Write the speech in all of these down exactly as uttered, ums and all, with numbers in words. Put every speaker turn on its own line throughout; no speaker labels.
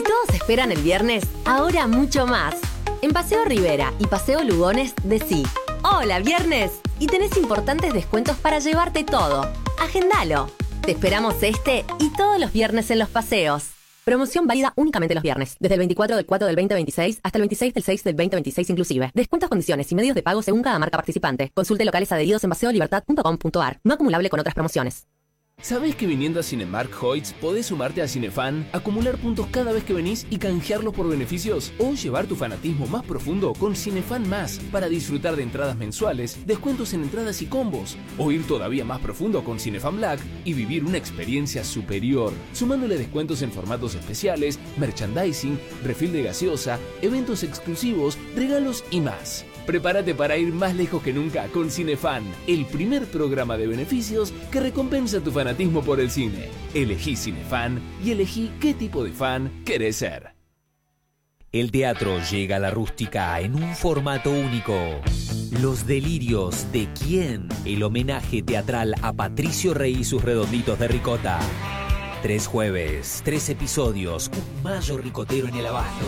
todos esperan el viernes, ahora mucho más. En Paseo Rivera y Paseo Lugones, decí ¡Hola, viernes! Y tenés importantes descuentos para llevarte todo. Agendalo. Te esperamos este y todos los viernes en los paseos. Promoción válida únicamente los viernes, desde el veinticuatro del cuatro del veinte veintiséis hasta el veintiséis del seis del veinte veintiséis inclusive. Descuentos, condiciones y medios de pago según cada marca participante. Consulte locales adheridos en paseo libertad punto com punto a r. No acumulable con otras promociones.
¿Sabés que viniendo a Cinemark Hoyts podés sumarte a Cinefan, acumular puntos cada vez que venís y canjearlos por beneficios? O llevar tu fanatismo más profundo con Cinefan Más para disfrutar de entradas mensuales, descuentos en entradas y combos. O ir todavía más profundo con Cinefan Black y vivir una experiencia superior, sumándole descuentos en formatos especiales, merchandising, refill de gaseosa, eventos exclusivos, regalos y más. Prepárate para ir más lejos que nunca con Cinefan, el primer programa de beneficios que recompensa tu fanatismo por el cine. Elegí Cinefan y elegí qué tipo de fan querés ser.
El teatro llega a la rústica en un formato único. Los delirios de quién. El homenaje teatral a Patricio Rey y sus redonditos de ricota. Tres jueves, tres episodios, un mayo ricotero en el abasto.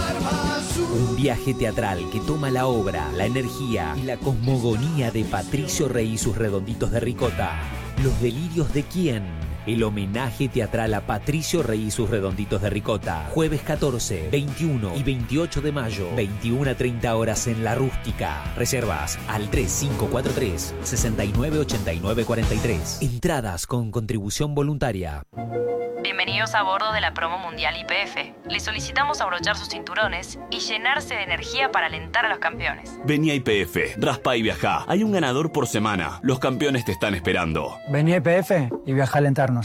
Un viaje teatral que toma la obra, la energía y la cosmogonía de Patricio Rey y sus redonditos de ricota. Los delirios de quién. El homenaje teatral a Patricio Rey y sus redonditos de ricota. Jueves catorce, veintiuno y veintiocho de mayo, veintiuna a treinta horas en La Rústica. Reservas al tres cinco cuatro tres, seis nueve ocho nueve cuatro tres. Entradas con contribución voluntaria.
Bienvenidos a bordo de la promo mundial I P F. Les solicitamos abrochar sus cinturones y llenarse de energía para alentar a los campeones.
Vení a I P F, raspa y viajá. Hay un ganador por semana. Los campeones te están esperando.
Vení a I P F y viajá a alentarnos.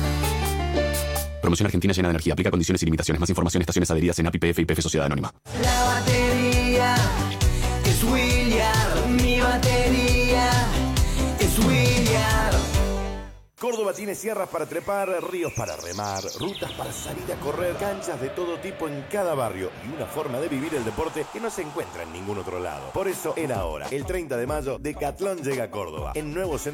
Promoción Argentina llena de energía. Aplica condiciones y limitaciones. Más información en estaciones adheridas en A P I P F y P F Sociedad Anónima.
La batería es William. Mi batería es William.
Córdoba tiene sierras para trepar, ríos para remar, rutas para salir a correr, canchas de todo tipo en cada barrio y una forma de vivir el deporte que no se encuentra en ningún otro lado. Por eso, en ahora, el treinta de mayo, Decatlón llega a Córdoba, en nuevo centro